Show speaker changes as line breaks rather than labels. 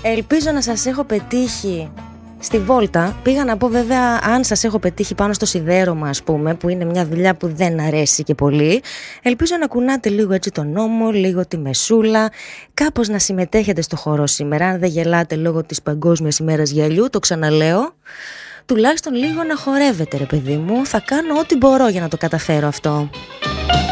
Ελπίζω να σας έχω πετύχει στη βόλτα. Πήγα να πω βέβαια αν σας έχω πετύχει πάνω στο σιδέρωμα, ας πούμε, που είναι μια δουλειά που δεν αρέσει και πολύ. Ελπίζω να κουνάτε λίγο έτσι τον νόμο, λίγο τη μεσούλα, κάπως να συμμετέχετε στο χώρο σήμερα. Αν δεν γελάτε λόγω της Παγκόσμιας ημέρας γυαλιού, το ξαναλέω, τουλάχιστον λίγο να χορεύετε, ρε παιδί μου. Θα κάνω ό,τι μπορώ για να το καταφέρω αυτό.